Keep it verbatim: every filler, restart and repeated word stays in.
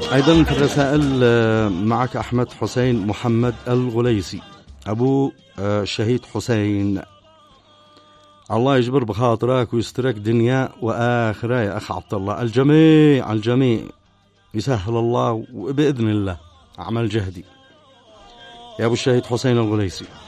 أيضا في الرسائل معك أحمد حسين محمد الغليسي أبو الشهيد حسين. الله يجبر بخاطرك ويسترك دنيا وآخرة يا أخ عبد الله. الجميع الجميع يسهل الله وبإذن الله أعمل جهدي يا أبو الشهيد حسين الغليسي.